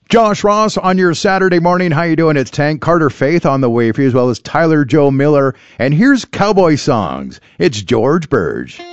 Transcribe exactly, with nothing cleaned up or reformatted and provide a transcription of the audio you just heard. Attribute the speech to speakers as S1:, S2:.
S1: Josh Ross on your Saturday morning. How you doing? It's Tank Carter Faith on the way for you, as well as Tyler Joe Miller. And here's Cowboy Songs. It's George Burge.